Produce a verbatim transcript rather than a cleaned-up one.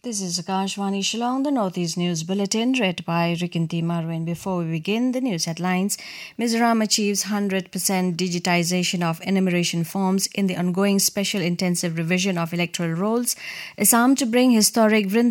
This is Akashvani Shillong, the Northeast News Bulletin, read by Rikinti Marwin. Before we begin, the news headlines. Mizoram achieves one hundred percent digitization of enumeration forms in the ongoing special intensive revision of electoral rolls. Assam to bring historic Vrindavan